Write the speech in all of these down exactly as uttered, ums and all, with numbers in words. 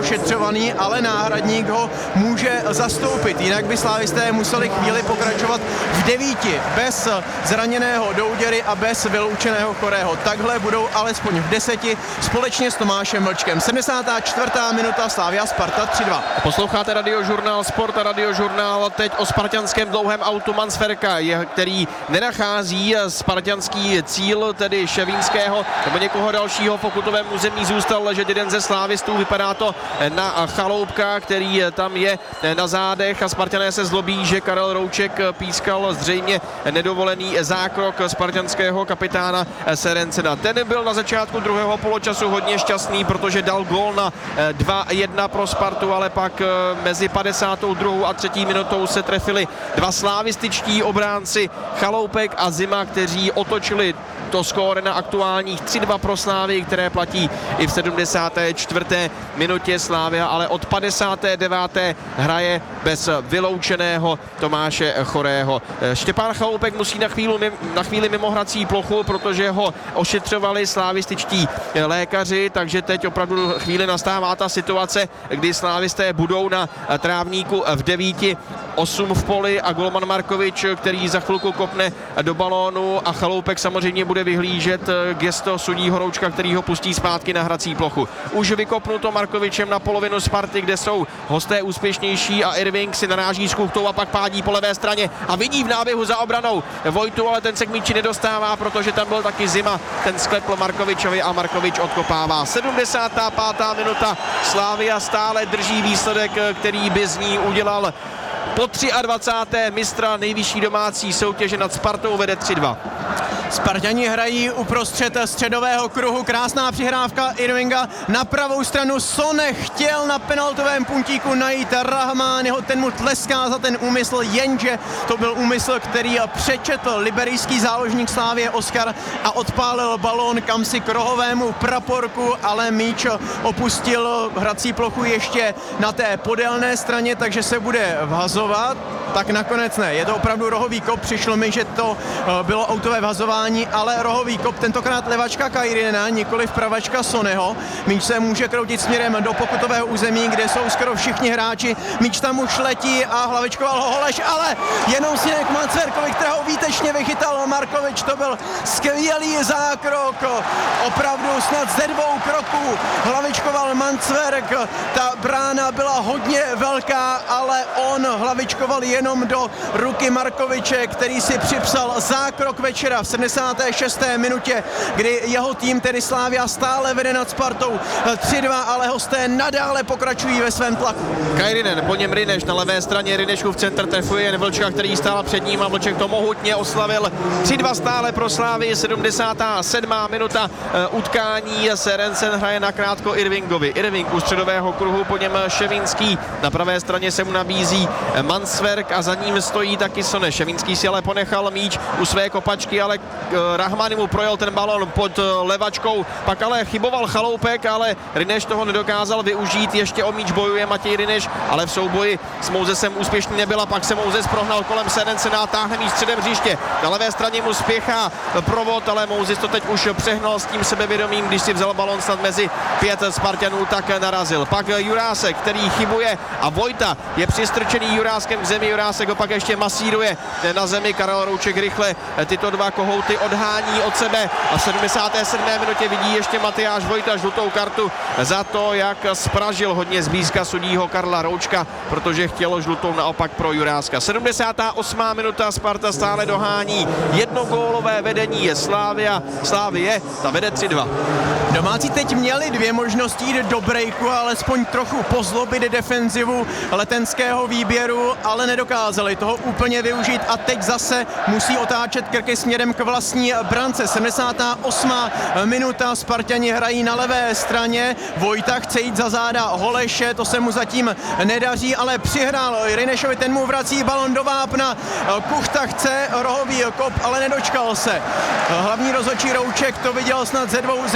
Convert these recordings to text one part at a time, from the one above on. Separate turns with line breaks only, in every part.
ošetřovaný, ale náhradník ho může zastoupit. Jinak by slávisté museli chvíli pokračovat v devíti bez zraněného Douděry a bez vyloučeného Chorého. Takhle budou alespoň v deseti společně s Tomášem Vlčkem. sedmdesátá čtvrtá minuta, Slavia Sparta tři dva.
Posloucháte radiožurnál Sport a radiožurnál teď o spartanském dlouhém autu Mansverka, který nenachází spartanský cíl, tedy Ševínského nebo někoho dalšího. V pokutovém území zůstal ležet jeden ze slávistů, vypadá to na Chaloupka, který tam je na zádech a Spartané se zlobí, že Karel Rouček pískal zřejmě nedovolený zákrok spartanského kapitána Serencena. Ten byl na začátku druhého poločasu hodně šťastný, protože dal gól na dva jedna pro Spartu, ale pak mezi padesátou druhou a třetí minutou se trefili dva slavističtí obránci Chaloupek a Zima, kteří otočili to skóre na aktuálních tři dva pro Slávii, které platí i v sedmdesáté čtvrté minutě. Slávia ale od padesáté deváté hraje bez vyloučeného Tomáše Chorého. Štěpán Chaloupek musí na chvíli, na chvíli mimo hrací plochu, protože ho ošetřovali slávističtí lékaři, takže teď opravdu chvíli nastává ta situace, kdy slávisté budou na trávníku v devíti, osm v poli a golman Markovič, který za chvilku kopne do balónu a Chaloupek samozřejmě bude vyhlížet gesto sudí Horoučka, který ho pustí zpátky na hrací plochu. Už vykopnuto Markovičem na polovinu Sparty, kde jsou hosté úspěšnější a Irving si naráží s kuchtou a pak pádí po levé straně a vidí v náběhu za obranou Vojtu, ale ten se k míči nedostává, protože tam byl taky Zima, ten sklepl Markovičovi a Markovič odkopává. sedmdesátá pátá minuta, Slavia stále drží výsledek, který by z ní udělal po dvacáté třetí mistra nejvyšší domácí soutěže nad Spartou, vede tři dva.
Spartani hrají uprostřed středového kruhu, krásná přihrávka Irvinga na pravou stranu. Sone chtěl na penaltovém puntíku najít Rahmányho, ten mu tleská za ten úmysl, jenže to byl úmysl, který přečetl liberijský záložník Slávie Oskar a odpálil balón kamsi k rohovému praporku, ale míč opustil hrací plochu ještě na té podélné straně, takže se bude vhazovat. Tak nakonec ne, je to opravdu rohový kop, přišlo mi, že to bylo autové vhazování, ale rohový kop, tentokrát levačka Kairinena, nikoliv pravačka Soneho. Míč se může kroutit směrem do pokutového území, kde jsou skoro všichni hráči. Míč tam už letí a hlavičkoval ho Holeš, ale jenom směrem k Mansverkovi, kterého výtečně vychytal Markovič. To byl skvělý zákrok, opravdu snad ze dvou kroků hlavičkoval Mansverk. Ta brána byla hodně velká, ale on hlavičkoval jenom do ruky Markoviče, který si připsal zákrok večera v sedmdesáté šesté minutě, kdy jeho tým, tedy Slavia, stále vede nad Spartou tři dva, ale hosté nadále pokračují ve svém tlaku.
Kairinen, po něm Rineš na levé straně, Rinešův centr trefuje jen Vlčka, který stál před ním a Vlček to mohutně oslavil. tři dva stále pro Slavii, sedmdesátá sedmá minuta utkání. Serencen hraje nakrátko Irvingovi. Irving u středového kruhu, po něm Ševínský, na pravé straně se mu nabízí Mansverk a za ním stojí taky Sone. Ševínský si ale ponechal míč u své kopačky, ale Rahmany mu projel ten balon pod levačkou, pak ale chyboval Chaloupek, ale Rineš toho nedokázal využít, ještě o míč bojuje Matěj Rineš, ale v souboji s Mouzesem úspěšný nebyla, pak se Mouzes prohnal kolem Serencena, táhne míč středem hřiště, na levé straně mu spěchá provod, ale Mouzes to teď už přehnal s tím sebevědomím, když si vzal balon snad mezi pět Spartanů, tak narazil. Pak Jurásek, který chybuje a Vojta je přistrčený Juráskem k zemi, Jurásek ho pak ještě masíruje na zemi, Karel Rouček rychle tyto dva kohouty odhání od sebe a v sedmdesáté sedmé minutě vidí ještě Matyáš Vojta žlutou kartu za to, jak spražil hodně zblízka sudího Karla Roučka, protože chtělo žlutou naopak pro Juráska. sedmdesátá osmá minuta, Sparta stále dohání, jednogólové vedení je Slavia, Slavie, ta vede tři dva.
Domácí teď měli dvě možnosti jít do breaku, alespoň trochu pozlobit defenzivu Letenského výběru, ale nedokázali toho úplně využít a teď zase musí otáčet krky směrem k vlastní brance. sedmdesátá osmá minuta, Spartani hrají na levé straně, Vojta chce jít za záda Holeše, to se mu zatím nedaří, ale přihrál Rinešovi, ten mu vrací balon do vápna, Kuchta chce rohový kop, ale nedočkal se. Hlavní rozhodčí Rouček to viděl snad ze dvou, ze tří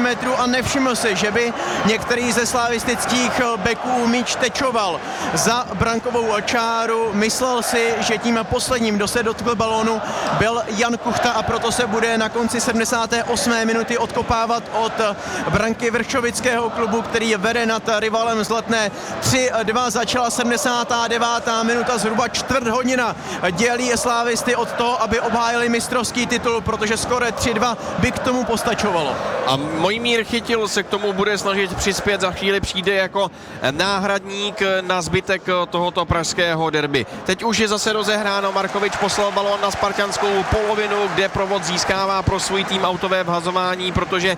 metrů a nevšiml si, že by některý ze slavistických beků míč tečoval za brankovou čáru. Myslel si, že tím posledním, kdo se dotkl balónu, byl Jan Kuchta a proto se bude na konci sedmdesáté osmé minuty odkopávat od branky Vršovického klubu, který vede nad rivalem z Letné. tři dva začala sedmdesátá devátá minuta, zhruba čtvrt hodina dělí slávisty od toho, aby obhájili mistrovský titul, protože skoro tři dva by k tomu postačovalo.
A Mojmír Chytil se k tomu bude snažit přispět, za chvíli přijde jako náhradník na zbytek tohoto pražského derby. Teď už je zase rozehráno, Markovič poslal balón na spartanskou polovinu, kde Provod získává pro svůj tým autové vhazování, protože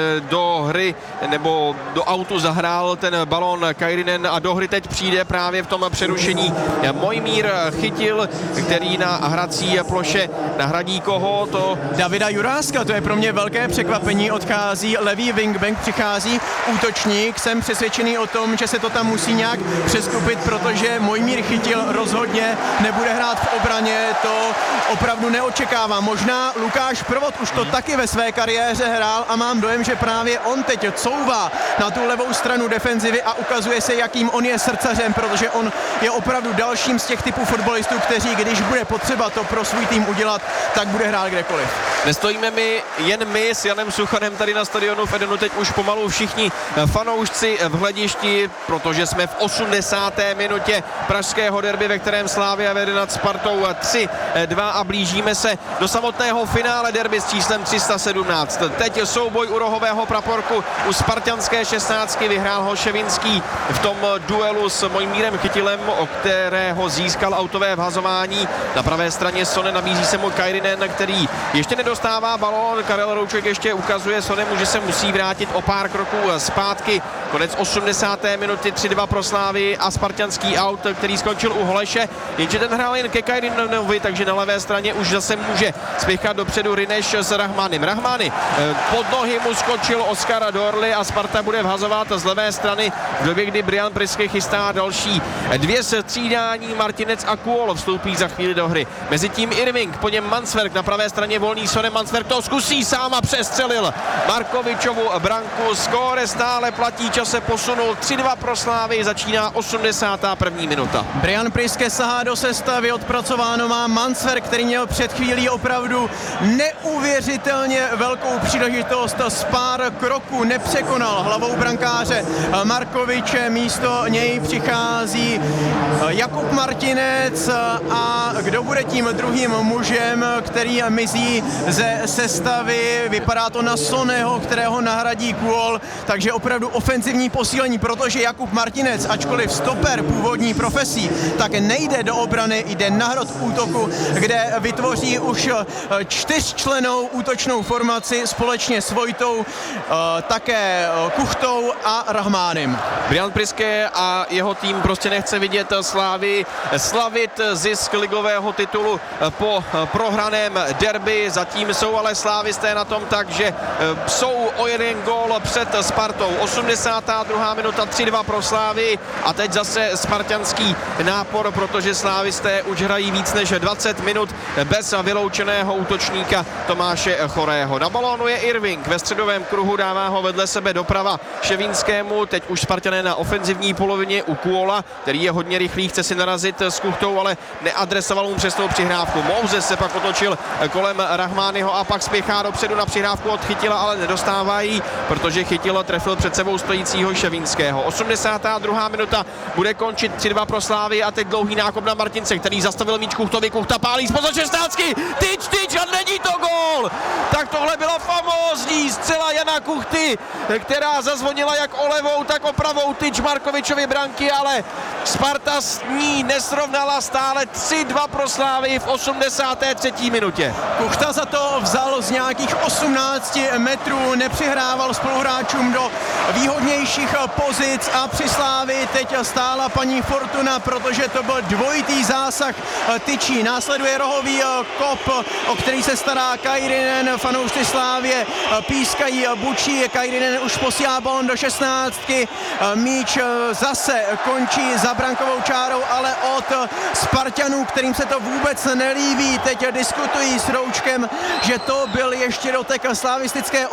do hry nebo do autu zahrál ten balón Kairinen a do hry teď přijde právě v tom přerušení Mojmír Chytil, který na hrací ploše nahradí koho? To
Davida Juráska, to je pro mě velké překvapení, odchází levý wingback, přichází útočník, jsem přesvědčený o tom, že se to tam musí nějak přeskupit, protože Mojmír Chytil rozhodně nebude hrát v obraně, to opravdu neočekávám. Možná Lukáš Provod už to taky ve své kariéře hrál a mám dojem, že právě on teď couvá na tu levou stranu defenzivy a ukazuje se, jakým on je srdcařem, protože on je opravdu dalším z těch typů fotbalistů, kteří, když bude potřeba to pro svůj tým udělat, tak bude hrát kdekoliv.
Nestojíme my, jen my s Janem Suchanem tady na stadionu v Edenu, teď už pomalu všichni fanoušci v hledišti, protože jsme v osmdesáté minutě pražského derby, ve kterém Slavia vede nad Spartou tři dva a blížíme se do samotného finále derby s číslem tři sta sedmnáct. Teď souboj u rohového praporku u spartanské šestnáctky, vyhrál ho Ševinský v tom duelu s Mojmírem Chytilem, o kterého získal autové vhazování. Na pravé straně Sone, nabízí se mu Kairinen, který ještě nedostává balón. Karel Rouček ještě ukazuje Sonemu, že se musí vrátit o pár kroků zpátky. Konec osmdesáté minuty, tři dva pro Slávii a spartanský aut, který skončil u Holeše, jenže ten hrál jen ke Kairinenovi, takže na levé straně už zase může spěchat dopředu Rineš s Rahmanim. Rahmany pod nohy mu skočil Oskar Dorli a Sparta bude vhazovat z levé strany v době, kdy Brian Prisky chystá další dvě střídání. Martinec a Kuol vstoupí za chvíli do hry. Mezitím Irving, po něm Mansverk, na pravé straně volný Sone, Mansverk to zkusí sám a přestřelil Markovičovu branku. Skóre stále platí, čas se posunul, tři dva pro Slávy, začíná osmdesátá první minuta.
Brian Priske sahá do sestavy, odpracováno má Mansverk, který měl před chvílí opravdu neuvěřitelně velkou příležitost, z pár kroků nepřekonal hlavou brankáře Markoviče, místo něj přichází Jakub Martinec a kdo bude tím druhým mužem, který mizí ze sestavy, vypadá to na Soneho, kterého nahradí Kuol, takže opravdu ofenzivní posílení, protože Jakub Martinec, ačkoliv stoper původní profesí, tak nejde do obrany, jde na hrot útoku, kde vytvoří už čtyřčlennou útočnou formaci společně s Vojtou, také Kuchtou a Rahmánem.
Brian Priske a jeho tým prostě nechce vidět Slávy slavit zisk ligového titulu po prohraném derby. Zatím jsou ale slávisté na tom tak, že jsou o jeden gól před Spartou. osmdesátá druhá minuta, tři dva pro Slávy a teď zase spartanský nápor, protože slávisté už hrají víc než dvacet minut bez vyloučeného útočníka Tomáše Chorého. Na balónu je Irving, ve středovém kruhu dává ho vedle sebe doprava Ševinskému, teď už Spartané na ofenzivní polovině u Kuola, který je hodně rychlý, chce si narazit s Kuchtou, ale neadresoval mu přesnou přihrávku. Moses se pak otočil kolem Rahmányho a pak spěchá dopředu na přihrávku od Chytila, ale nedostává ji, protože Chytil trefil před sebou stojícího Ševinského. osmdesátá druhá minuta, bude končit tři dva pro Slávy a teď dlouhý nákop na Martince, který zastavil míč Kuchtovi, Kuchta pálí spoza šestnáctky, tyč, tyč a není to gól! Tak tohle byla famózní zcela Jana Kuchty, která zazvonila jak o levou, tak o pravou tyč Markovičovy branky, ale Sparta s ní nesrovnala, stále tři dva pro Slávy v osmdesáté třetí minutě.
Kuchta za to vzal z nějakých osmnácti metrů, nepřihrával spoluhráčům do výhodnějších pozic a při Slávy teď stála paní Fortuna, protože to byl dvojitý zásah tyčí. Následuje rohový kop, o který se stará Kairinen, fanoušci Slávě pískají, bučí, Kairinen už posílá balón do šestnáctky, míč zase končí za brankovou čárou, ale od Spartanů, kterým se to vůbec nelíbí, teď diskutují s Roučkem, že to byl ještě dotek slavistické obrany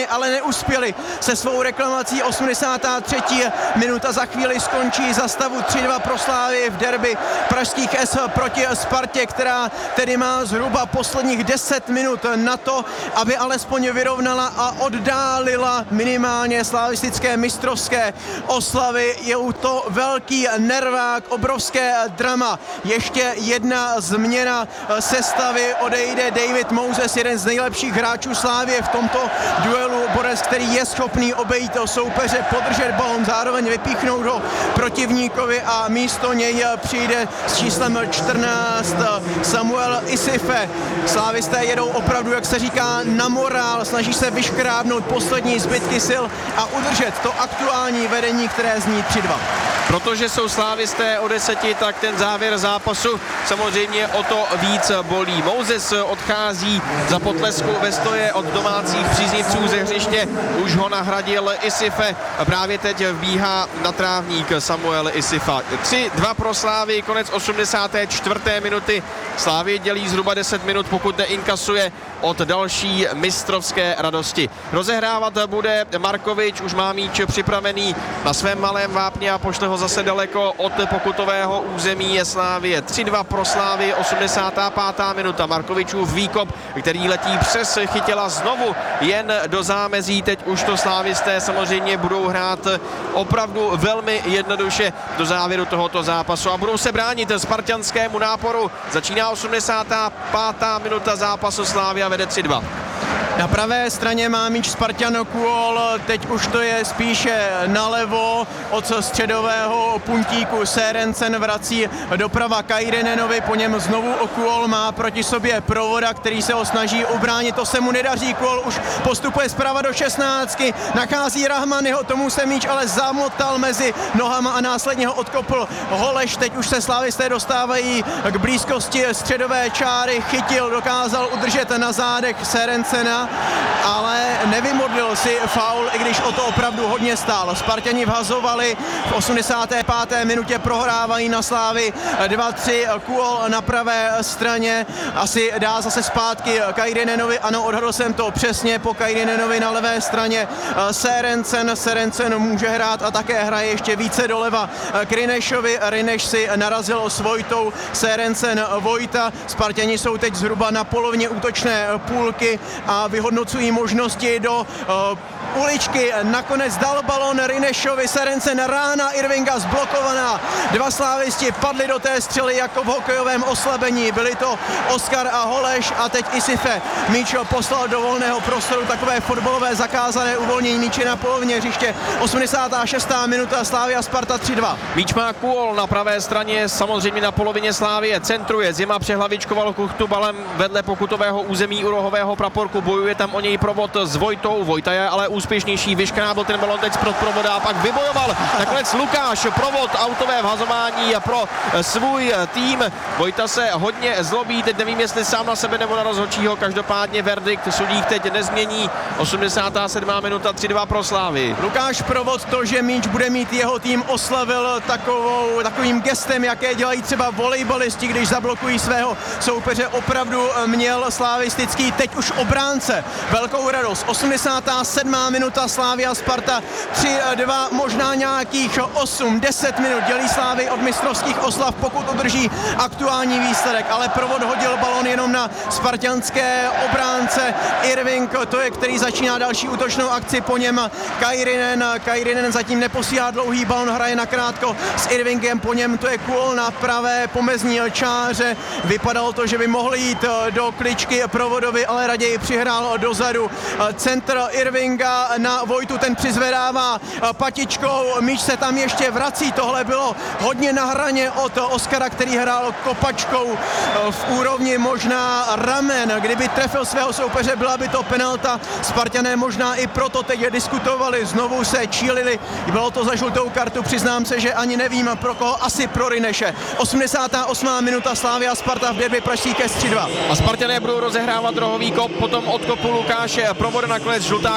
strany, ale neuspěli se svou reklamací. osmdesátá třetí minuta za chvíli skončí za stavu tři dva pro Slávii v derby pražských S proti Spartě, která tedy má zhruba posledních deset minut na to, aby alespoň vyrovnala a oddálila minimálně slavistické mistrovské oslavy. Je to velký nervák, obrovské drama. Ještě jedna změna sestavy, odejde David Moses, jeden z nejlepších hráčů Slávie v tomto duelu, borec, který je schopný obejít soupeře, podržet balon, zároveň vypíchnout ho protivníkovi a místo něj přijde s číslem čtrnáct Samuel Isife. Slávisté jedou opravdu, jak se říká, na morál, snaží se vyškrábnout poslední zbytky sil a udržet to aktuální vedení, které zní tři dva.
Protože jsou slávisté o deseti, tak ten závěr zápasu samozřejmě o to víc bolí. Moses odchází za potlesku ve stoje od domácích příznivců ze hřiště, už ho nahradil Isife, právě teď vbíhá na trávník Samuel Isifa. tři dva pro Slávii, konec osmdesáté čtvrté minuty. Slávii dělí zhruba deset minut, pokud neinkasuje od další mistrovské radosti. Rozehrávat bude Markovič, už má míč připravený na svém malém vápně a pošle ho zase daleko od pokutového území je Slávie. tři dva pro Slávii, osmdesátá pátá minuta. Markovičův výkop, který letí přes Chytila znovu jen do zámezí. Teď už to slávisté samozřejmě budou hrát opravdu velmi jednoduše do závěru tohoto zápasu a budou se bránit spartanskému náporu. Začíná osmdesátá pátá minuta zápasu, Slavia vede tři dva.
Na pravé straně má míč Spartan Kuol, teď už to je spíše nalevo od středového puntíku. Sérencen vrací doprava Kairinenovi, po něm znovu Kuol má proti sobě Provoda, který se ho snaží ubránit, to se mu nedaří. Kuol už postupuje zprava do šestnáctky, nachází Rahmanyho, tomu se míč ale zamotal mezi nohama a následně ho odkopl Holeš. Teď už se slávisté dostávají k blízkosti středové čáry, Chytil dokázal udržet na zádech Sérencena, ale nevymodlil si faul, i když o to opravdu hodně stál. Spartani vhazovali v osmdesáté páté minutě, prohrávají na Slávy dva tři. Kuol na pravé straně asi dá zase zpátky Kairinenovi, ano, odhadl jsem to přesně, po Kairinenovi na levé straně Sérencen. Sérencen může hrát a také hraje ještě více doleva k Rinešovi. Rineš si narazil s Vojtou, Sérencen Vojta. Spartani jsou teď zhruba na polovině útočné půlky a vyhodnocují možnosti do uh, uličky. Nakonec dal balon Rinešovi, Sérencen, rána Irvinga zblokovaná. Dva slávisti padli do té střely jako v hokejovém oslabení. Byli to Oskar a Holeš a teď Isife. Míč poslal do volného prostoru, takové fotbalové zakázané uvolnění míče na polovině hřiště. osmdesátá šestá minuta, Slavia Sparta tři dva.
Míč má Kuol na pravé straně, samozřejmě na polovině Slávie, centruje, Zima přehlavičkoval Kuchtu balem vedle pokutového území u rohového praporku, bojuje tam o něj Provod s Vojtou, Vojta je ale úspěšnější, vyškrábl ten balon teď pro Provoda a pak vybojoval nakonec Lukáš Provod, autové vhazování pro svůj tým. Vojta se hodně zlobí, teď nevím, jestli sám na sebe nebo na rozhodčího, každopádně verdikt sudík teď nezmění. osmdesátá sedmá minuta, tři dva pro Slávy.
Lukáš Provod to, že míč bude mít jeho tým, oslavil takovou, takovým gestem, jaké dělají třeba volejbalisti, když zablokují svého soupeře. Opravdu měl slavistický teď už obránce velkou radost. osmdesátá sedmá minuta, Slavia Sparta tři dva, možná nějakých osm deset minut dělí Slávy od mistrovských oslav, pokud udrží aktuální výsledek, ale Provod hodil balon jenom na spartanské obránce. Irving, to je, který začíná další útočnou akci, po něm Kairinen. Kairinen zatím neposílá dlouhý balon, hraje nakrátko s Irvingem, po něm to je Kuol na pravé pomezní čáře. Vypadalo to, že by mohl jít do kličky Provodovi, ale raději přihrál dozadu. Centr Irvinga na Vojtu, ten přizvedává patičkou, míč se tam ještě vrací, tohle bylo hodně na hraně od Oskara, který hrál kopačkou v úrovni možná ramen. Kdyby trefil svého soupeře, byla by to penalta. Spartané možná i proto teď diskutovali, znovu se čílili. Bylo to za žlutou kartu, přiznám se, že ani nevím pro koho, asi pro Rineše. osmdesátá osmá minuta, Slavia Sparta v derby pražských S tři dva.
A Spartané budou rozehrávat rohový kop, potom od kopu Lukáše Provoda, nakonec žlutá karta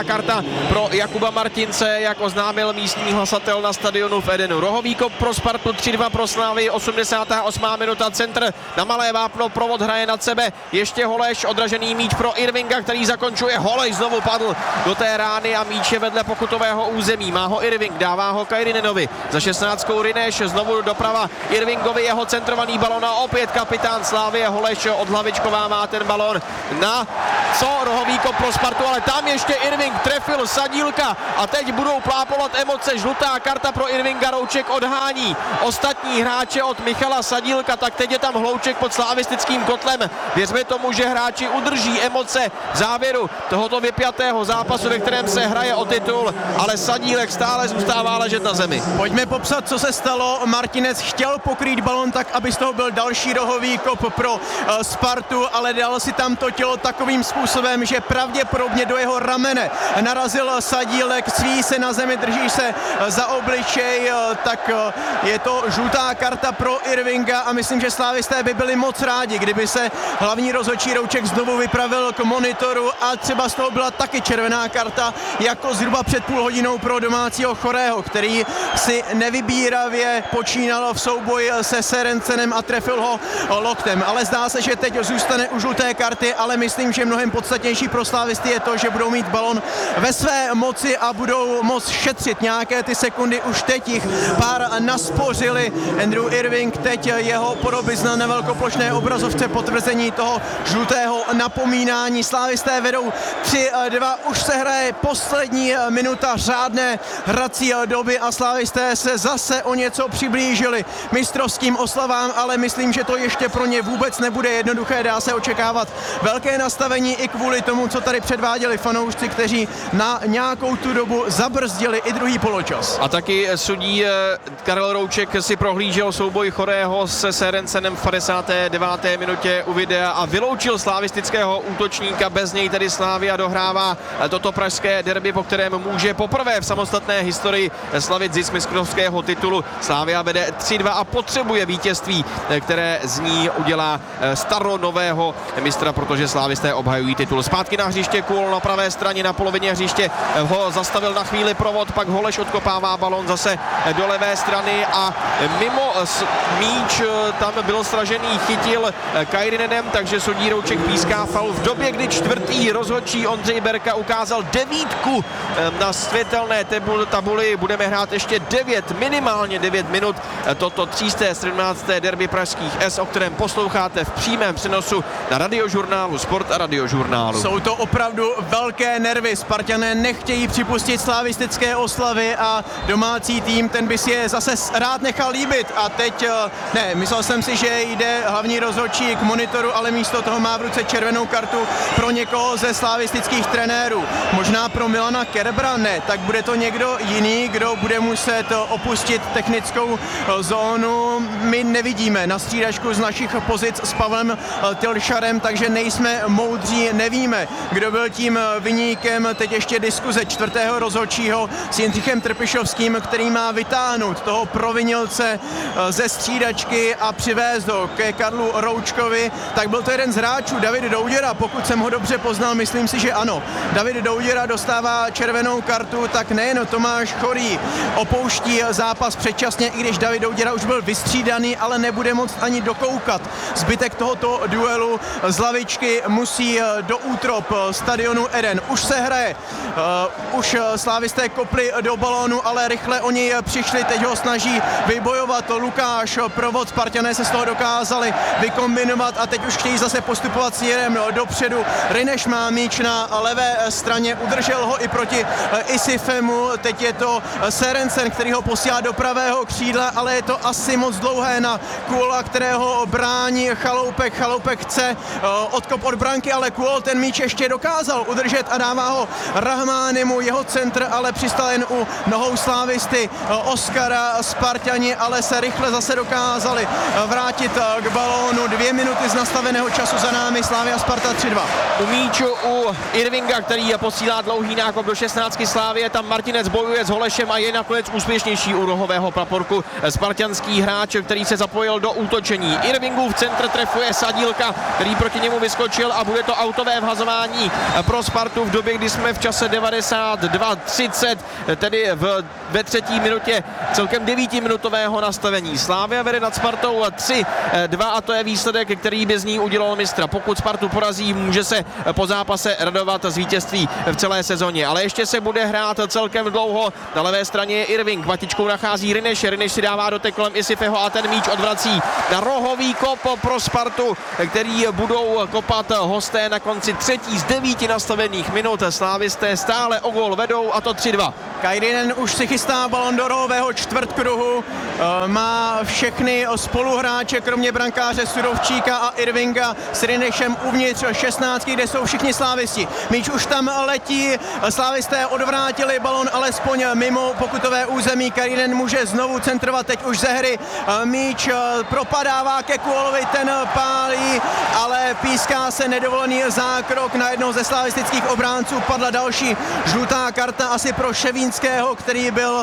pro Jakuba Martince, jak oznámil místní hlasatel na stadionu v Edenu. Rohový kop pro Spartu, tři dva pro Slávy, osmdesátá osmá minuta, centr na malé vápno, provod hraje nad sebe, ještě Holeš, odražený míč pro Irvinga, který zakončuje, Holeš znovu padl do té rány a míč je vedle pokutového území, má ho Irving, dává ho Kairinenovi, za šestnáctkou Rineš, znovu doprava Irvingovi, jeho centrovaný balon a opět kapitán Slávy Holeš odhlavičkovává ten balon na co rohový kop pro Spartu, ale tam ještě Irving trefil Sadílka a teď budou plápovat emoce, žlutá karta pro Irvinga, Rouček odhání ostatní hráče od Michala Sadílka, tak teď je tam hlouček pod slavistickým kotlem. Věřme tomu, že hráči udrží emoce v závěru tohoto vypjatého zápasu, ve kterém se hraje o titul, ale Sadílek stále zůstává ležet na zemi.
Pojďme popsat, co se stalo. Martinec chtěl pokrýt balon tak, aby z toho byl další rohový kop pro uh, Spartu, ale dal si tam to tělo takovým způsobem, že pravděpodobně do jeho ramene narazil Sadílek, sví se na zemi, drží se uh, za obličej, uh, tak uh, je to žlutá karta pro Irvinga a myslím, že slávisté by byli moc rádi, kdyby se hlavní rozhodčí Rouček znovu vypravil k monitoru a třeba z toho byla taky červená karta, jako zhruba před půl hodinou pro domácího Chorého, který si nevybíravě počínal v souboji se Serencenem a trefil ho loktem. Ale zdá se, že teď zůstane u žluté karty, ale myslím, že mnohem podstatnější pro slávisty je to, že budou mít balon ve své moci a budou moct šetřit nějaké ty sekundy. Už teď jich pár naspořili. Andrew Irving, teď jeho podobizna na velkoplošné obrazovce, potvrzení toho žlutého napomínání. Slávisté vedou tři dva, už se hraje poslední minuta řádné hrací doby a slávisté se zase o něco přiblížili mistrovským oslavám, ale myslím, že to ještě pro ně vůbec nebude jednoduché. Dá se očekávat velké nastavení i kvůli tomu, co tady předváděli fanoušci, kteří na nějakou tu dobu zabrzdili i druhý poločas.
A taky sudí Karel Rouček si prohlížel souboj Chorého se Serencenem v padesáté deváté minutě u videa a vyloučil slavistického útočníka, bez něj tedy Slavia dohrává toto pražské derby, po kterém může poprvé v samostatné historii slavit zisk mistrovského titulu. Slavia vede tři dva a potřebuje vítězství, které z ní udělá staronového mistra, protože slávisté obhajují titul. Zpátky na hřiště, Kůl na pravé straně, na polovině hřiště ho zastavil na chvíli provod, pak Holeš odkopává balon zase do levé strany a mimo míč tam byl sražený, chytil Kairinenem, takže sudí Rouček píská faul v době, kdy čtvrtý rozhodčí Ondřej Berka ukázal devítku na světelné tabuli. Budeme hrát ještě devět, minimálně devět minut toto třísté sedmnácté derby pražských S, o kterém posloucháte v přímém přenosu na radiožurnálu Sport a radiožurnálu.
Jsou to opravdu velké nervy. Spartané nechtějí připustit slavistické oslavy a domácí tým, ten by si je zase rád nechal líbit. A teď, ne, myslel jsem si, že jde hlavní rozhodčí k monitoru, ale místo toho má v ruce červenou kartu pro někoho ze slavistických trenérů. Možná pro Milana Kerbra, ne, tak bude to někdo jiný, kdo bude muset opustit technickou zónu. My nevidíme na střídačku z našich pozic s Pavlem Tilšarem, takže nejsme moudří, nevíme, kdo byl tím viníkem. Teď ještě diskuze čtvrtého rozhodčího s Jindřichem Trpišovským, který má vytáhnout toho provinilce ze střídačky a přivést ho ke Karlu Roučkovi. Tak byl to jeden z hráčů, David Douděra, pokud jsem ho dobře poznal, myslím si, že ano. David Douděra dostává červenou kartu, tak nejen Tomáš Chorý opouští zápas předčasně, i když David Douděra už byl vystřídaný, ale nebude moct ani dokoukat. Zbytek tohoto duelu z lavičky musí do útrop stadionu Eden. Už se hraje, uh, už slávisté kopli do balónu, ale rychle oni přišli, teď ho snaží vybojovat Lukáš Provod. Spartané se z toho dokázali vykombinovat a teď už chtějí zase postupovat směrem dopředu. Rineš má míč na levé straně, udržel ho i proti Isifemu. Teď je to Serencen, který ho posílá do pravého křídla, ale je to asi moc dlouhé na Kůla, kterého brání Chaloupek. Chaloupek chce odkop od branky, ale Kůl ten míč ještě dokázal udržet a dává ho Rahmánimu. Jeho centr ale přistal jen u nohou slávisty Oskara. Spartani ale se rychle zase dokázali vrátit k balónu. Dvě minuty z nastaveného času za námi. Slavia Sparta tři dva.
U míču u Irvinga, který posílá dlouhý nákop do šestnáctky Slávie, tam Martinec bojuje s Holešem a je nakonec úspěšnější u rohového praporku spartanský hráč, který se zapojil do útočení. Irvingův centr trefuje Sadílka, který proti němu vyskočil a bude to autové vhazování pro Spartu v době, kdy jsme v čase čas devadesát dva třicet, tedy v, ve třetí minutě celkem devítiminutového nastavení. Slavia vede nad Spartou tři dva a to je výsledek, který by z ní udělal mistra. Pokud Spartu porazí, může se po zápase radovat z vítězství v celé sezóně. Ale ještě se bude hrát celkem dlouho. Na levé straně je Irving, patičkou nachází Rineš, Rineš si dává dotek kolem Isifeho a ten míč odvrací na rohový kop pro Spartu, který budou kopat hosté na konci třetí z devíti nastavených minut. Slávisté stále o gól vedou a to tři dva.
Kairinen už si chystá balon do rohového čtvrtkruhu, má všechny spoluhráče, kromě brankáře Surovčíka a Irvinga s Rinešem uvnitř šestnáctky, kde jsou všichni slávisti. Míč už tam letí, slávisté odvrátili balon alespoň mimo pokutové území. Kairinen může znovu centrovat teď už ze hry. Míč propadává ke Kuolovi, ten pálí, ale píská se nedovolený zákrok na jednoho ze slavistických obránců. Padla další žlutá karta asi pro Ševínského, který byl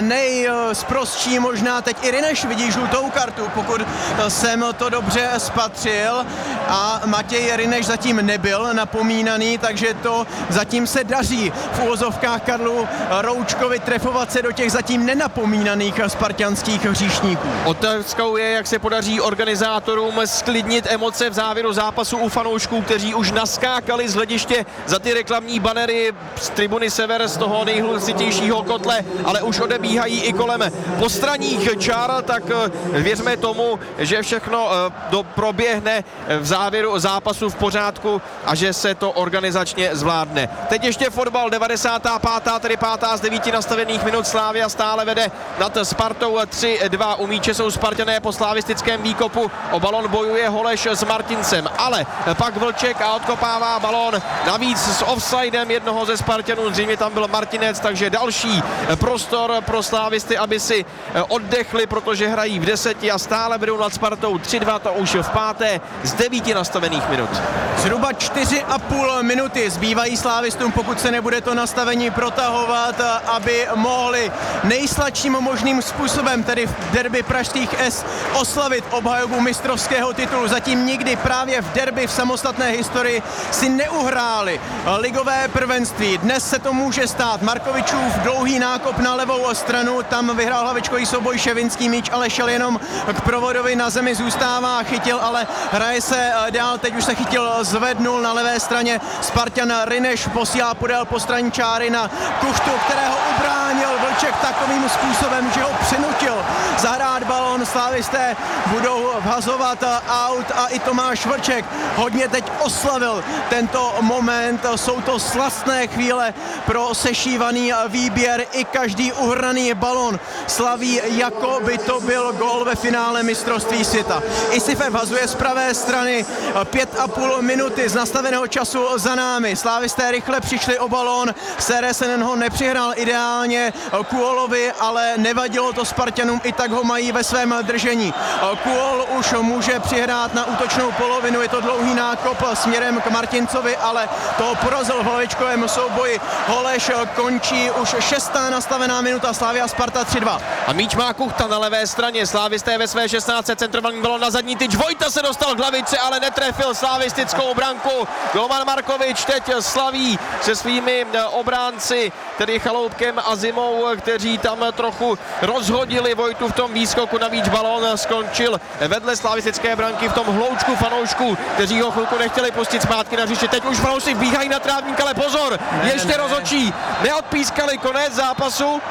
nejsprostší, možná teď i Rineš vidí žlutou kartu, pokud jsem to dobře spatřil, a Matěj Rineš zatím nebyl napomínaný, takže to zatím se daří v uvozovkách Karlu Roučkovi trefovat se do těch zatím nenapomínaných spartanských hříšníků.
Otázkou je, jak se podaří organizátorům sklidnit emoce v závěru zápasu u fanoušků, kteří už naskákali z hlediště za ty reklamní banery z tribuny Sever, z toho nejhlasitějšího kotle, ale už odebíhají i kolem postranních čár, tak věřme tomu, že všechno do proběhne v závěru zápasu v pořádku a že se to organizačně zvládne. Teď ještě fotbal, devadesátá pátá, tedy pátá z devíti nastavených minut. Slavia stále vede nad Spartou tři dva. U míče jsou Spartané po slavistickém výkopu. O balon bojuje Holeš s Martincem, ale pak Vlček a odkopává balon. Navíc s offsidem jednoho ze Spartanů, zřejmě tam byl Martinec, takže další prostor pro slávisty, aby si oddechli, protože hrají v deseti a stále vedou nad Spartou tři dva, to už v páté z devíti nastavených minut.
Zhruba čtyři a půl minuty zbývají slávistům, pokud se nebude to nastavení protahovat, aby mohli nejsladším možným způsobem, tedy v derby pražských S, oslavit obhajobu mistrovského titulu. Zatím nikdy právě v derby v samostatné historii si neuhráli ligové prvenství. Dnes se to může stát. Markovičův dlouhý nákop na levou stranu, tam vyhrál hlavičkový souboj Ševinský, míč ale šel jenom k provodovi, na zemi zůstává, chytil, ale hraje se dál, teď už se chytil, zvednul na levé straně Spartan Rineš, posílá podél postranní čáry na Kuchtu, kterého ubránil Vlček takovým způsobem, že ho přinutil zahrát balon. Slávisté budou vhazovat out a i Tomáš Vlček hodně teď oslavil tento moment. Jsou to slastné chvíle pro sešívaný výběr, i každý uhraný balon slaví, jako by to byl gól ve finále mistrovství světa. Isife vhazuje z pravé strany, pět a půl minuty z nastaveného času za námi. Slávisté rychle přišli o balón, Seresen ho nepřihrál ideálně Kuolovi, ale nevadilo to Spartanům, i tak ho mají ve svém držení. Kuol už může přihrát na útočnou polovinu, je to dlouhý nákop směrem k Martincovi, ale toho porazil v hlavičkovém souboji Holeš. Končí už šestá nastavená minuta, Slavia Sparta tři dva.
A míč má Kuchta na levé straně, slávisté ve své šestnáctce, centrovaný balon na zadní tyč, Vojta se dostal k hlavici, ale netrefil slavistickou branku. Golman Markovič teď slaví se svými obránci, tedy Chaloupkem a Zimou, kteří tam trochu rozhodili Vojtu v tom výskoku. Navíc balón skončil vedle slavistické branky v tom hloučku fanoušků, kteří ho chvilku nechtěli pustit zpátky na hřiště. Teď už fanoušci bíhají na trávník, ale pozor, ne, ještě ne, rozhodčí neodpískali konec zápasu.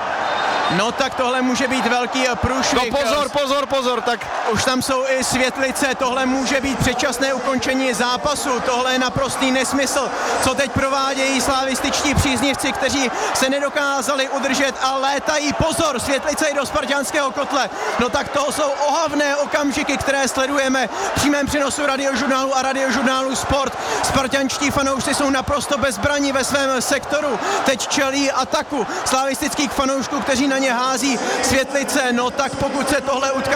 No tak tohle může být velký průšvih.
No pozor, pozor, pozor, tak
už tam jsou i světlice, tohle může být předčasné ukončení zápasu, tohle je naprostý nesmysl, co teď provádějí slavističtí příznivci, kteří se nedokázali udržet a létají. Pozor, světlice i do spartanského kotle. No tak to jsou ohavné okamžiky, které sledujeme v přímém přenosu Radiožurnálu a Radiožurnálu Sport. Spartančtí fanoušci jsou naprosto bezbraní ve svém sektoru. Teď čelí ataku slavistických fanoušků, kteří na ně hází světlice. No tak pokud se tohle utkání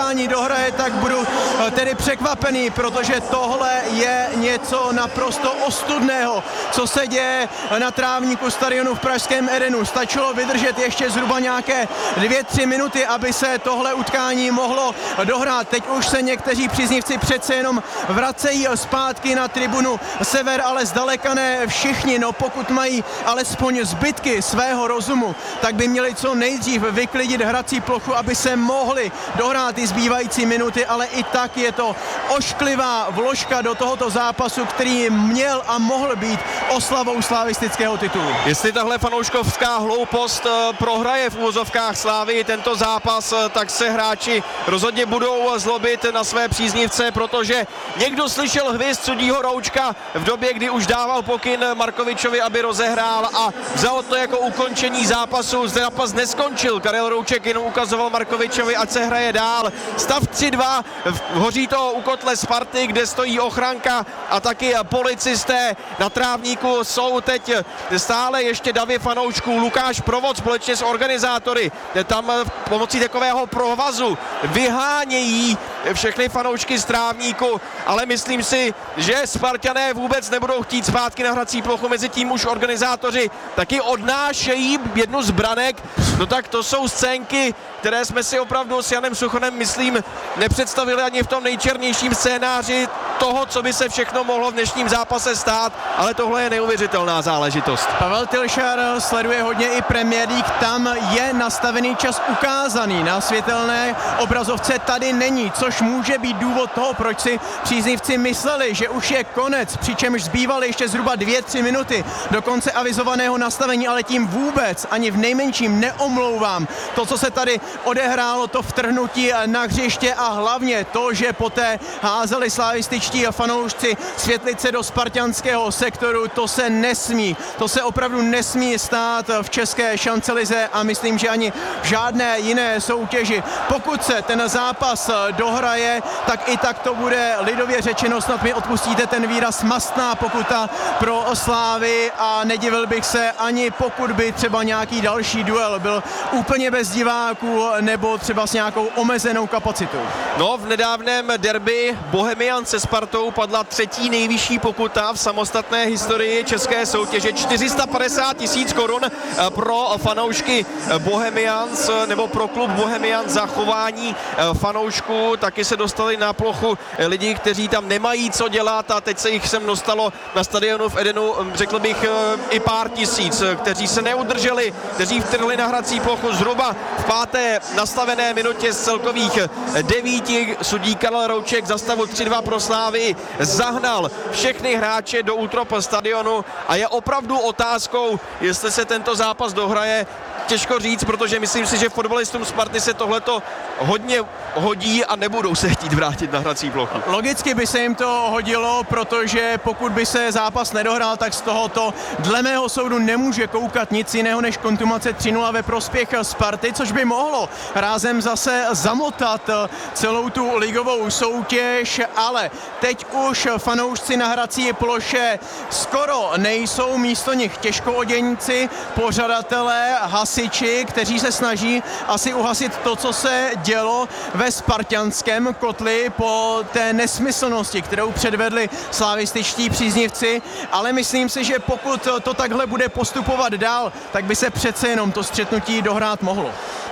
utkání dohraje, tak budu tedy překvapený, protože tohle je něco naprosto ostudného, co se děje na trávníku stadionu v pražském Edenu. Stačilo vydržet ještě zhruba nějaké dvě, tři minuty, aby se tohle utkání mohlo dohrát. Teď už se někteří příznivci přece jenom vracejí zpátky na tribunu Sever, ale zdaleka ne všichni. No pokud mají alespoň zbytky svého rozumu, tak by měli co nejdřív vyklidit hrací plochu, aby se mohli dohrát ty zbývající minuty, ale i tak je to ošklivá vložka do tohoto zápasu, který měl a mohl být oslavou slavistického titulu.
Jestli tahle fanouškovská hloupost prohraje v úvozovkách Slávy tento zápas, tak se hráči rozhodně budou zlobit na své příznivce, protože někdo slyšel hvizd sudího Roučka v době, kdy už dával pokyn Markovičovi, aby rozehrál, a vzal to jako ukončení zápasu. Zápas neskončil, Karel Rouček jenom ukazoval Markovičovi, ať se hraje dál. Stav tři dva, hoří to u kotle Sparty, kde stojí ochranka a taky policisté. Na trávníku jsou teď stále ještě davy fanoušků. Lukáš Provod společně s organizátory tam pomocí takového provazu vyhánějí všechny fanoušky z trávníku, ale myslím si, že Spartané vůbec nebudou chtít zpátky na hrací plochu. Mezitím už organizátoři taky odnášejí jednu z branek. No tak to jsou scénky, které jsme si opravdu s Janem Suchonem, myslím, nepředstavili ani v tom nejčernějším scénáři toho, co by se všechno mohlo v dnešním zápase stát, ale tohle je neuvěřitelná záležitost.
Pavel Tylšar sleduje hodně i Premier League, tam je nastavený čas ukázaný, na světelné obrazovce tady není, což může být důvod toho, proč si příznivci mysleli, že už je konec, přičemž zbývaly ještě zhruba dvě, tři minuty do konce avizovaného nastavení, ale tím vůbec ani v nejmenším neomlouvám to, co se tady odehrálo, to vtrhnutí na hřiště a hlavně to, že poté házeli slavističtí fanoušci světlice do spartanského sektoru. To se nesmí, to se opravdu nesmí stát v české šancelize a myslím, že ani v žádné jiné soutěži. Pokud se ten zápas dohraje, tak i tak to bude lidově řečeno, snad mi odpustíte ten výraz, mastná pokuta pro Slávy a nedivil bych se ani pokud by třeba nějaký další duel byl úplně bez diváků nebo třeba s nějakou omezenou kapacitou.
No, v nedávném derby Bohemian se Spartou padla třetí nejvyšší pokuta v samostatné historii české soutěže. čtyři sta padesát tisíc korun pro fanoušky Bohemians nebo pro klub Bohemians za chování fanoušků. Taky se dostali na plochu lidi, kteří tam nemají co dělat a teď se jich sem dostalo na stadionu v Edenu, řekl bych, i pár tisíc, kteří se neudrželi, kteří vtrhli na hrací plochu zhruba v páté nastavené minutě z celkových devíti. Sudí Karel Rouček za stavu tři dva pro Slávy zahnal všechny hráče do útrop stadionu a je opravdu otázkou, jestli se tento zápas dohraje. Těžko říct, protože myslím si, že fotbalistům Sparty se tohleto hodně hodí a nebudou se chtít vrátit na hrací plochu.
Logicky by se jim to hodilo, protože pokud by se zápas nedohrál, tak z tohoto dle mého soudu nemůže koukat nic jiného než kontumace tři nula ve prospěch Sparty, což by mohlo rázem zase zamotat celou tu ligovou soutěž, ale teď už fanoušci na hrací ploše skoro nejsou, místo nich těžkooděnci, pořadatelé, hasiči, kteří se snaží asi uhasit to, co se dělo ve spartanském kotli po té nesmyslnosti, kterou předvedli slavističtí příznivci, ale myslím si, že pokud to takhle bude postupovat dál, tak by se přece jenom to střetnutí dohrát mohlo.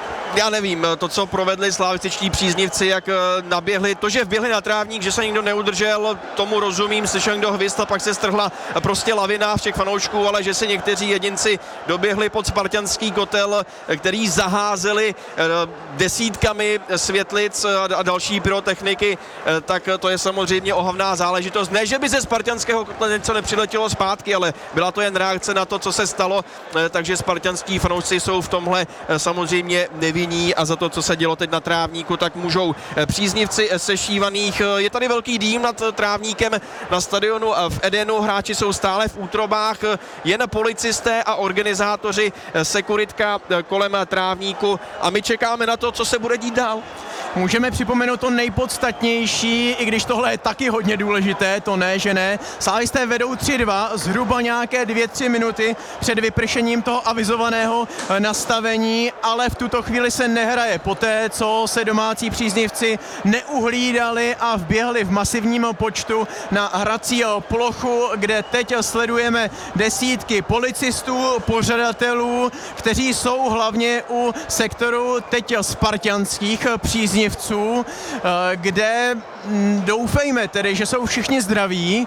Já nevím, to, co provedli slavističtí příznivci, jak naběhli, to, že vběhli na trávník, že se nikdo neudržel, tomu rozumím, slyšel někdo hvizd a pak se strhla prostě lavina všech fanoušků, ale že se někteří jedinci doběhli pod spartanský kotel, který zaházeli desítkami světlic a další pyrotechniky, tak to je samozřejmě ohavná záležitost. Ne, že by ze spartanského kotle něco nepřiletělo zpátky, ale byla to jen reakce na to, co se stalo, takže spartanskí fanoušci jsou v tomhle samozřejmě nevinní a za to, co se dělo teď na trávníku, tak můžou příznivci sešívaných. Je tady velký dým nad trávníkem na stadionu v Edenu, hráči jsou stále v útrobách, jen policisté a organizátoři, sekuritka kolem trávníku a my čekáme na to, co se bude dít dál.
můžeme připomenout to nejpodstatnější, i když tohle je taky hodně důležité, to ne, že ne. Slávisté vedou tři dva, zhruba nějaké dvě tři minuty před vypršením toho avizovaného nastavení, ale v tuto chvíli se nehraje. Poté, co se domácí příznivci neuhlídali a vběhli v masivním počtu na hrací plochu, kde teď sledujeme desítky policistů, pořadatelů, kteří jsou hlavně u sektoru teď spartanských příznivců, kde doufejme tedy, že jsou všichni zdraví,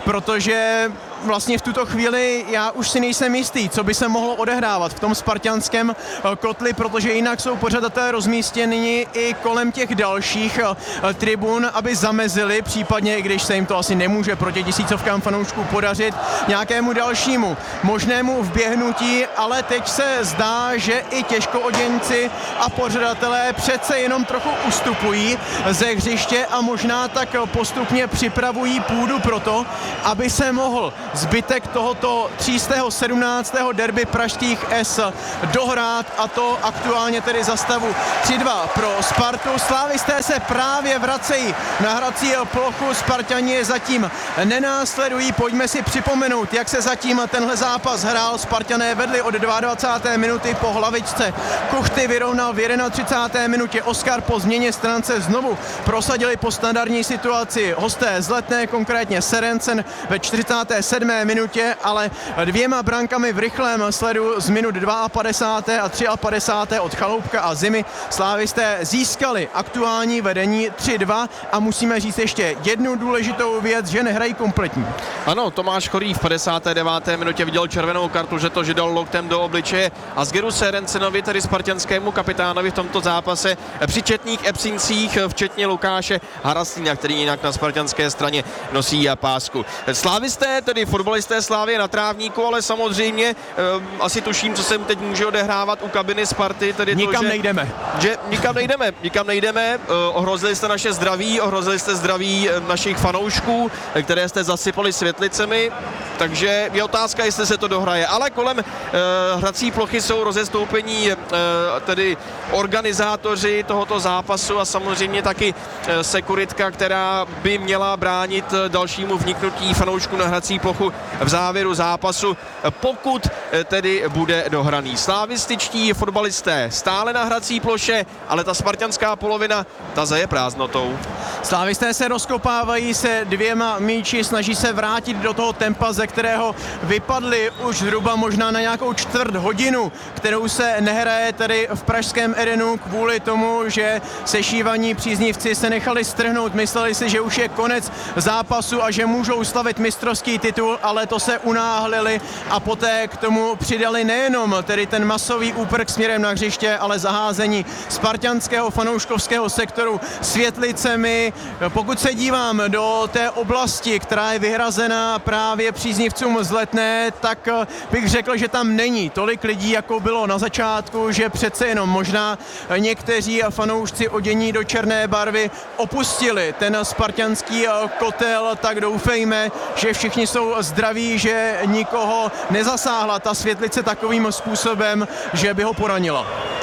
protože vlastně v tuto chvíli já už si nejsem jistý, co by se mohlo odehrávat v tom spartanském kotli, protože jinak jsou pořadatelé rozmístěni i kolem těch dalších tribun, aby zamezili, případně, i když se jim to asi nemůže proti tisícovkám fanoušků podařit, nějakému dalšímu možnému vběhnutí, ale teď se zdá, že i těžkooděnci a pořadatelé přece jenom trochu ustupují ze hřiště a možná tak postupně připravují půdu pro to, aby se mohl zbytek tohoto třístého sedmnáctého derby pražských S dohrát, a to aktuálně tedy za stavu tři dva pro Spartu. Slávisté se právě vracejí na hrací plochu, Spartani zatím nenásledují. Pojďme si připomenout, jak se zatím tenhle zápas hrál. Spartané vedli od dvacáté druhé minuty po hlavičce Kuchty, vyrovnal v třicáté první minutě Oskar, po změně stránce znovu prosadili po standardní situaci hosté z Letné, konkrétně Serencen ve čtyřicáté sedmé minutě, ale dvěma brankami v rychlém sledu z minut padesát dva a padesát tři od Chaloupka a Zimy slávisté získali aktuální vedení tři dva a musíme říct ještě jednu důležitou věc, že nehrají kompletní.
Ano, Tomáš Chorý v padesáté deváté minutě viděl červenou kartu, že to, že dal loktem do obličeje Asgeru Serencenovi, tedy spartanskému kapitánovi v tomto zápase při četných absencích, včetně Lukáše Haraslína, který jinak na spartanské straně nosí pásku. Slávisté, tedy fotbalisté Slávie na trávníku, ale samozřejmě e, asi tuším, co se teď může odehrávat u kabiny Sparty. Tedy
nikam
to, že,
nejdeme.
Že nikam nejdeme, nikam nejdeme. E, ohrozili jste naše zdraví, ohrozili jste zdraví našich fanoušků, které jste zasypali světlicemi, takže je otázka, jestli se to dohraje. Ale kolem e, hrací plochy jsou rozestoupení e, tedy organizátoři tohoto zápasu a samozřejmě taky e, sekuritka, která by měla bránit dalšímu vniknutí fanoušků na hrací plochu v závěru zápasu, pokud tedy bude dohraný. Slávističtí fotbalisté stále na hrací ploše, ale ta spartanská polovina, ta zaje prázdnotou.
Slávisté se rozkopávají se dvěma míči, snaží se vrátit do toho tempa, ze kterého vypadli už zhruba možná na nějakou čtvrt hodinu, kterou se nehraje tady v pražském Edenu kvůli tomu, že sešívaní příznivci se nechali strhnout. Mysleli si, že už je konec zápasu a že můžou slavit mistrovský titul, ale to se unáhlili a poté k tomu přidali nejenom tedy ten masový úprk směrem na hřiště, ale zaházení spartanského fanouškovského sektoru světlicemi. Pokud se dívám do té oblasti, která je vyhrazená právě příznivcům z Letné, tak bych řekl, že tam není tolik lidí, jako bylo na začátku, že přece jenom možná někteří fanoušci odění do černé barvy opustili ten spartanský kotel, tak doufejme, že všichni jsou zdraví, že nikoho nezasáhla ta světlice takovým způsobem, že by ho poranila.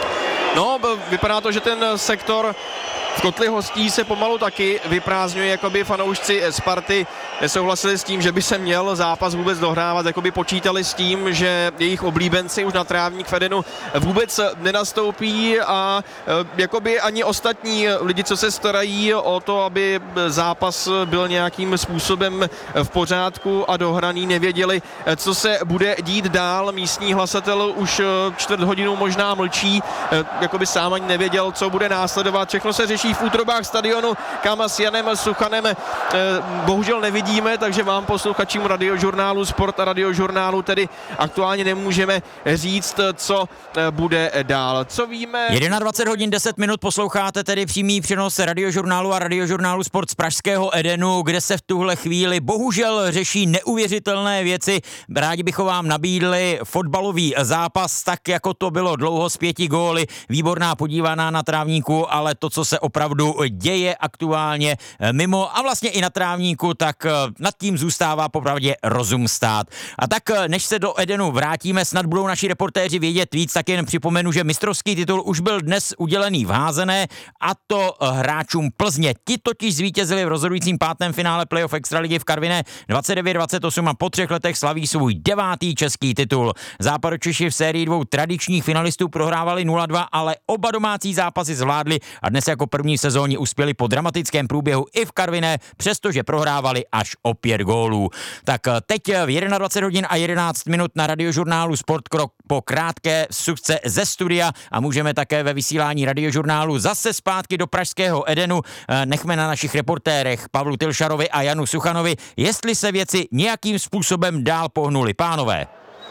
No, vypadá to, že ten sektor v kotli hostí se pomalu taky vyprázdňuje, jakoby fanoušci Sparty nesouhlasili s tím, že by se měl zápas vůbec dohrávat, jakoby počítali s tím, že jejich oblíbenci už na trávník v Edenu vůbec nenastoupí a jakoby ani ostatní lidi, co se starají o to, aby zápas byl nějakým způsobem v pořádku a dohraný, nevěděli, co se bude dít dál. Místní hlasatel už čtvrt hodinu možná mlčí, jakoby sám ani nevěděl, co bude následovat. Všechno se řeší v útrobách stadionu, kam s Janem Suchanem eh, bohužel nevidíme, takže vám posluchačům radiožurnálu Sport a radiožurnálu tedy aktuálně nemůžeme říct, co eh, bude dál. Co víme?
dvacet jedna hodin deset minut, posloucháte tedy přímý přenos radiožurnálu a radiožurnálu Sport z pražského Edenu, kde se v tuhle chvíli bohužel řeší neuvěřitelné věci. Rádi bychom vám nabídli fotbalový zápas, tak jako to bylo dlouho s pěti góly, výborná podívaná na trávníku, ale to, co se opravdu opravdu děje aktuálně mimo a vlastně i na trávníku, tak nad tím zůstává popravdě rozum stát. A tak než se do Edenu vrátíme, snad budou naši reportéři vědět víc, tak jen připomenu, že mistrovský titul už byl dnes udělený v házené, a to hráčům Plzně. Ti totiž zvítězili v rozhodujícím pátém finále playoff extraligy v Karviné dvacet devět dvacet osm a po třech letech slaví svůj devátý český titul. Západočeši v sérii dvou tradičních finalistů prohrávali nula dva, ale oba domácí zápasy zvládli a dnes jako první v sezóně uspěli po dramatickém průběhu i v Karviné, přestože prohrávali až o pět gólů. Tak teď v dvacet jedna hodin a jedenáct minut na Radiožurnálu Sport krok po krátké vsuvce ze studia a můžeme také ve vysílání Radiožurnálu zase zpátky do pražského Edenu. Nechme na našich reportérech Pavlu Tilšarovi a Janu Suchanovi, jestli se věci nějakým způsobem dál pohnuly. Pánové.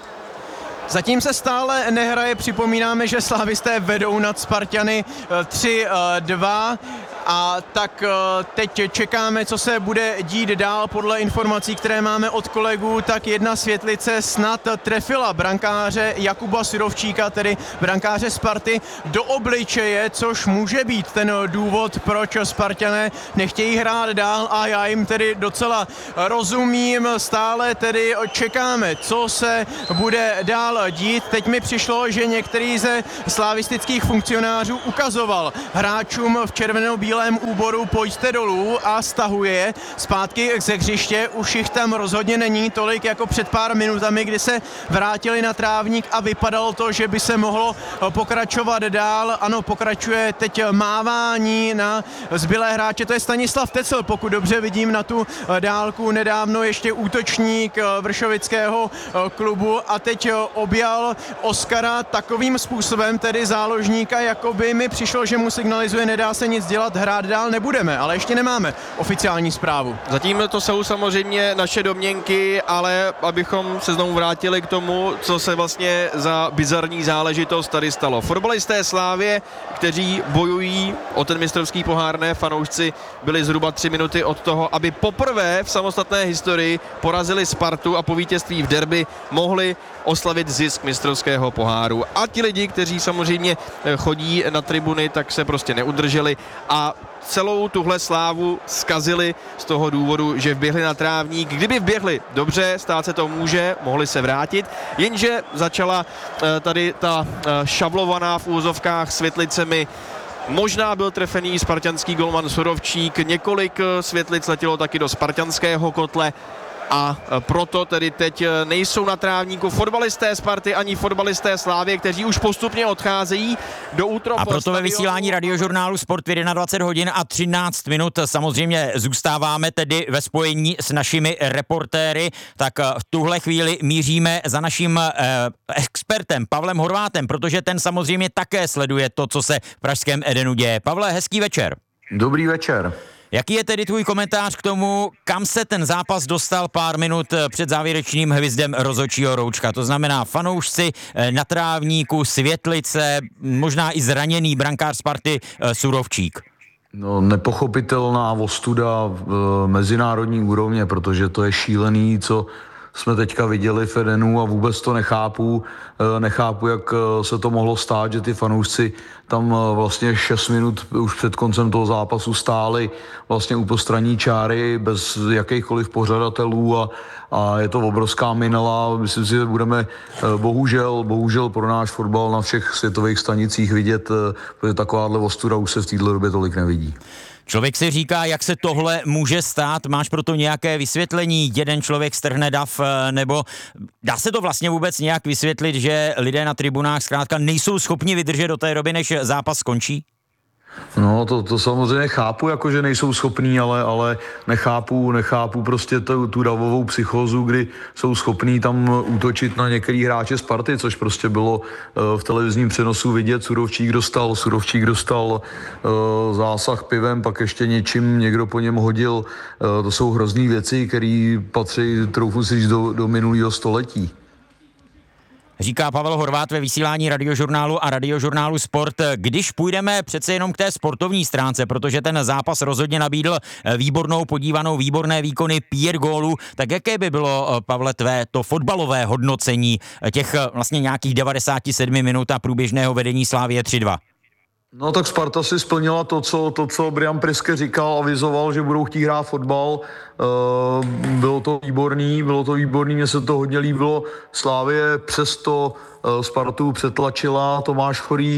Zatím se stále nehraje, připomínáme, že slávisté vedou nad Spartany tři dva. A tak teď čekáme, co se bude dít dál. Podle informací, které máme od kolegů, tak jedna světlice snad trefila brankáře Jakuba Surovčíka, tedy brankáře Sparty, do obličeje, což může být ten důvod, proč Spartané nechtějí hrát dál, a já jim tedy docela rozumím. Stále tedy čekáme, co se bude dál dít. Teď mi přišlo, že některý ze slavistických funkcionářů ukazoval hráčům v červeno-bílém úboru pojďte dolů a stahuje zpátky ze hřiště. Už jich tam rozhodně není tolik jako před pár minutami, kdy se vrátili na trávník a vypadalo to, že by se mohlo pokračovat dál. Ano, pokračuje teď mávání na zbylé hráče, to je Stanislav Tecel, pokud dobře vidím na tu dálku, nedávno ještě útočník vršovického klubu, a teď objal Oskara takovým způsobem, tedy záložníka, jako by mi přišlo, že mu signalizuje, nedá se nic dělat, hrát dál nebudeme, ale ještě nemáme oficiální zprávu.
Zatím to jsou samozřejmě naše domněnky, ale abychom se znovu vrátili k tomu, co se vlastně za bizarní záležitost tady stalo. Fotbalisté Slávie, kteří bojují o ten mistrovský pohár, ne fanoušci, byli zhruba tři minuty od toho, aby poprvé v samostatné historii porazili Spartu a po vítězství v derby mohli oslavit zisk mistrovského poháru. A ti lidi, kteří samozřejmě chodí na tribuny, tak se prostě neudrželi a celou tuhle slávu zkazili z toho důvodu, že vběhli na trávník. Kdyby vběhli dobře, stát se to může, mohli se vrátit, jenže začala tady ta šavlovaná v úzovkách světlicemi. Možná byl trefený spartanský golman Surovčík, několik světlic letělo taky do spartanského kotle. A proto tedy teď nejsou na trávníku fotbalisté Sparty ani fotbalisté Slávie, kteří už postupně odcházejí do útropu.
A proto ve vysílání Radiožurnálu Sport v dvacet jedna hodin a třináct minut samozřejmě zůstáváme tedy ve spojení s našimi reportéry. Tak v tuhle chvíli míříme za naším eh, expertem Pavlem Horvátem, protože ten samozřejmě také sleduje to, co se v pražském Edenu děje. Pavle, hezký večer.
Dobrý večer.
Jaký je tedy tvůj komentář k tomu, kam se ten zápas dostal pár minut před závěrečným hvizdem rozhodčího roučka? To znamená fanoušci na trávníku, světlice, možná i zraněný brankář Sparty Surovčík.
No, nepochopitelná ostuda v mezinárodní úrovně, protože to je šílený, co jsme teďka viděli v Edenu, a vůbec to nechápu. Nechápu, jak se to mohlo stát, že ty fanoušci tam vlastně šest minut už před koncem toho zápasu stáli vlastně u postranní čáry bez jakýchkoliv pořadatelů, a, a je to obrovská minela. Myslím si, že budeme bohužel, bohužel pro náš fotbal na všech světových stanicích vidět, protože takováhle ostuda už se v této době tolik nevidí.
Člověk si říká, jak se tohle může stát, máš proto nějaké vysvětlení, jeden člověk strhne dav, nebo dá se to vlastně vůbec nějak vysvětlit, že lidé na tribunách zkrátka nejsou schopni vydržet do té doby, než zápas skončí?
No, to, to samozřejmě chápu, jako že nejsou schopní, ale, ale nechápu, nechápu prostě tu, tu davovou psychózu, kdy jsou schopní tam útočit na některý hráče Sparty, což prostě bylo uh, v televizním přenosu vidět. Surovčík dostal, Surovčík dostal uh, zásah pivem, pak ještě něčím někdo po něm hodil. Uh, to jsou hrozný věci, které patří, troufnu si říct, do, do minulého století.
Říká Pavel Horvát ve vysílání Radiožurnálu a Radiožurnálu Sport. Když půjdeme přece jenom k té sportovní stránce, protože ten zápas rozhodně nabídl výbornou podívanou, výborné výkony, pět gólů, tak jaké by bylo, Pavle, tvé to fotbalové hodnocení těch vlastně nějakých devadesát sedm minut a průběžného vedení Slávie tři dva?
No tak Sparta si splnila to, co, to, co Brian Priske říkal, avizoval, že budou chtít hrát fotbal. Uh, bylo to výborný, bylo to výborný, mně se to hodně líbilo. Slávie přesto uh, Spartu přetlačila, Tomáš Chorý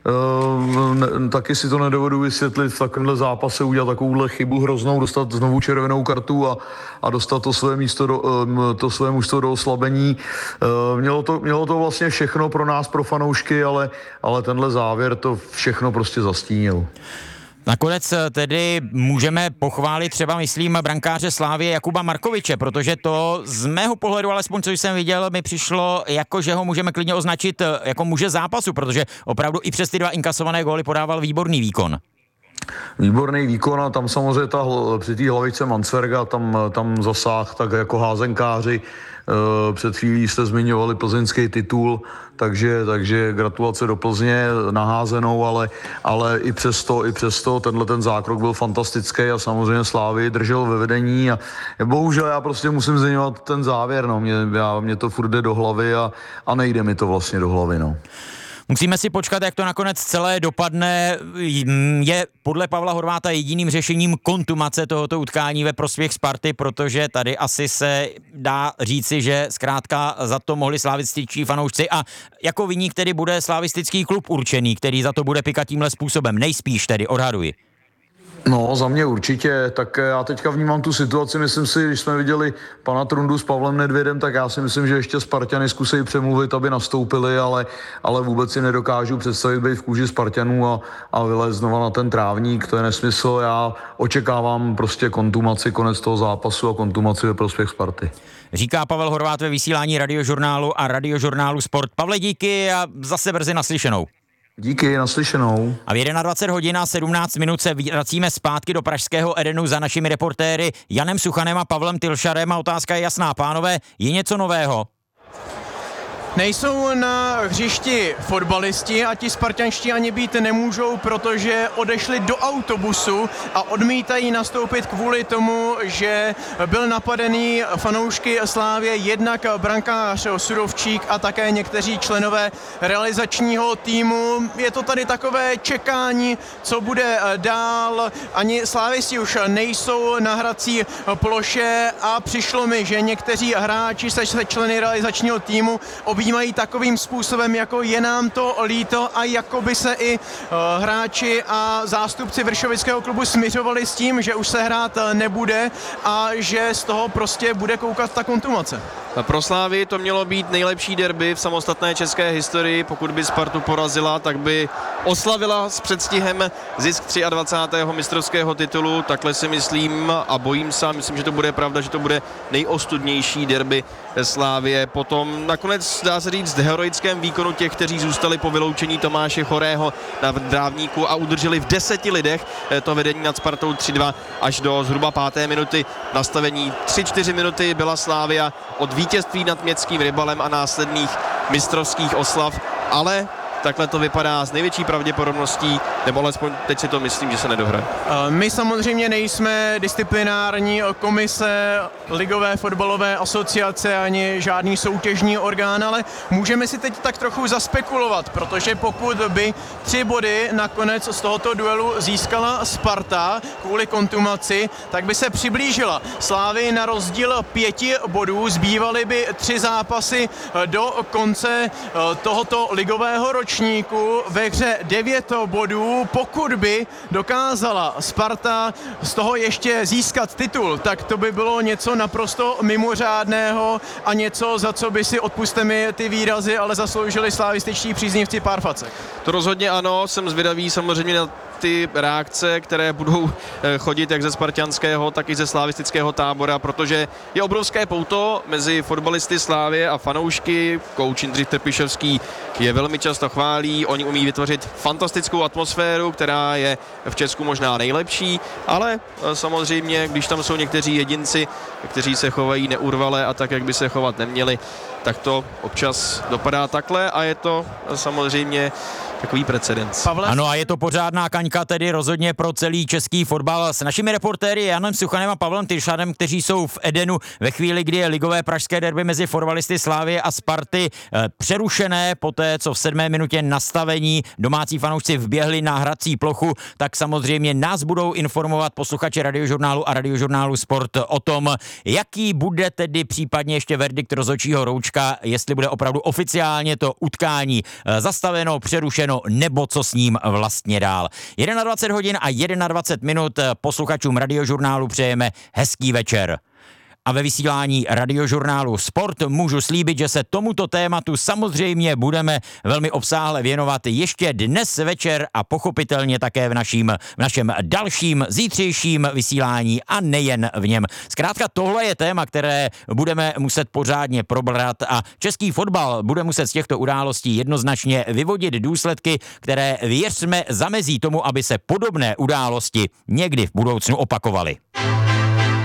uh, ne, taky si to nedovedu vysvětlit v takovémhle zápase, udělat takovouhle chybu hroznou, dostat znovu červenou kartu a, a dostat to své místo do, um, to své mužstvo do oslabení. Uh, mělo, to, mělo to vlastně všechno pro nás, pro fanoušky, ale, ale tenhle závěr to všechno prostě zastínil.
Nakonec tedy můžeme pochválit třeba, myslím, brankáře Slávie Jakuba Markoviče, protože to z mého pohledu, alespoň co jsem viděl, mi přišlo jako, že ho můžeme klidně označit jako muže zápasu, protože opravdu i přes ty dva inkasované góly podával výborný výkon.
Výborný výkon a tam samozřejmě ta, při té hlavičce Mansverga tam, tam zasáh tak jako házenkáři. Před chvílí jste zmiňovali plzeňský titul, takže, takže gratulace do Plzně naházenou, ale, ale i přesto, i přesto tenhle ten zákrok byl fantastický a samozřejmě Slávy držel ve vedení a bohužel já prostě musím zmiňovat ten závěr, no, mě, já, mě to furt jde do hlavy a, a nejde mi to vlastně do hlavy, no.
Musíme si počkat, jak to nakonec celé dopadne. Je podle Pavla Horváta jediným řešením kontumace tohoto utkání ve prospěch Sparty, protože tady asi se dá říci, že zkrátka za to mohli slavističtí fanoušci a jako viník tedy bude slavistický klub určený, který za to bude pikat tímhle způsobem. Nejspíš tedy, odhaduji.
No, za mě určitě, tak já teďka vnímám tu situaci, myslím si, když jsme viděli pana Trundu s Pavlem Nedvědem, tak já si myslím, že ještě Sparťany zkusí přemluvit, aby nastoupili, ale, ale vůbec si nedokážu představit být v kůži Sparťanů a, a vylézt znova na ten trávník, to je nesmysl, já očekávám prostě kontumaci, konec toho zápasu a kontumaci ve prospěch Sparty.
Říká Pavel Horvát ve vysílání Radiožurnálu a Radiožurnálu Sport. Pavle, díky a zase brzy naslyšenou.
Díky, naslyšenou.
A v dvacet jedna hodin a sedmnáct minut se vracíme zpátky do pražského Edenu za našimi reportéry Janem Suchanem a Pavlem Tylšarem a otázka je jasná. Pánové, je něco nového?
Nejsou na hřišti fotbalisti a ti spartanští ani být nemůžou, protože odešli do autobusu a odmítají nastoupit kvůli tomu, že byl napadený fanoušky Slávie jednak brankář Sudovčík a také někteří členové realizačního týmu. Je to tady takové čekání, co bude dál. Ani slávisti už nejsou na hrací ploše a přišlo mi, že někteří hráči se členy realizačního týmu objímají takovým způsobem, jako je nám to líto a jako by se i uh, hráči a zástupci vršovického klubu smiřovali s tím, že už se hrát nebude a že z toho prostě bude koukat ta kontumace.
Pro Slávy to mělo být nejlepší derby v samostatné české historii. Pokud by Spartu porazila, tak by oslavila s předstihem zisk dvacátého třetího mistrovského titulu. Takhle si myslím a bojím se, myslím, že to bude pravda, že to bude nejostudnější derby Slávie. Potom nakonec dá se říct heroickém výkonu těch, kteří zůstali po vyloučení Tomáše Chorého na Drávníku a udrželi v deseti lidech to vedení nad Spartou tři dva až do zhruba páté minuty nastavení. tři čtyři minuty byla Slávia od vítězství nad Městským Rybalem a následných mistrovských oslav, ale takhle to vypadá s největší pravděpodobností, nebo alespoň teď si to myslím, že se nedohraje.
My samozřejmě nejsme disciplinární komise Ligové fotbalové asociace ani žádný soutěžní orgán, ale můžeme si teď tak trochu zaspekulovat, protože pokud by tři body nakonec z tohoto duelu získala Sparta kvůli kontumaci, tak by se přiblížila Slávii na rozdíl pěti bodů, zbývaly by tři zápasy do konce tohoto ligového ročníku. Ve hře devět bodů, pokud by dokázala Sparta z toho ještě získat titul, tak to by bylo něco naprosto mimořádného a něco, za co by si, odpuste mi ty výrazy, ale zasloužili slavističtí příznivci pár facek.
To rozhodně ano, jsem zvědavý samozřejmě na ty reakce, které budou chodit jak ze spartanského, tak i ze slavistického tábora, protože je obrovské pouto mezi fotbalisty Slávie a fanoušky. Kouč Jindřich Trpišovský je velmi často chválí, oni umí vytvořit fantastickou atmosféru, která je v Česku možná nejlepší, ale samozřejmě, když tam jsou někteří jedinci, kteří se chovají neurvale a tak, jak by se chovat neměli, tak to občas dopadá takhle a je to samozřejmě takový precedens.
Ano, a je to pořádná kaň zbraňka tedy rozhodně pro celý český fotbal s našimi reportéry Janem Suchanem a Pavlem Tyršadem, kteří jsou v Edenu ve chvíli, kdy je ligové pražské derby mezi fotbalisty Slávie a Sparty přerušené poté, co v sedmé minutě nastavení domácí fanoušci vběhli na hrací plochu, tak samozřejmě nás budou informovat posluchači Radiožurnálu a Radiožurnálu Sport o tom, jaký bude tedy případně ještě verdikt rozhodčího Roučka, jestli bude opravdu oficiálně to utkání zastaveno, přerušeno, nebo co s ním vlastně dál. dvacet jedna hodin a dvacet jedna minut posluchačům Radiožurnálu přejeme hezký večer. A ve vysílání Radiožurnálu Sport můžu slíbit, že se tomuto tématu samozřejmě budeme velmi obsáhle věnovat ještě dnes večer a pochopitelně také v, naším, v našem dalším zítřejším vysílání a nejen v něm. Zkrátka tohle je téma, které budeme muset pořádně probrat a český fotbal bude muset z těchto událostí jednoznačně vyvodit důsledky, které věřme zamezí tomu, aby se podobné události někdy v budoucnu opakovaly.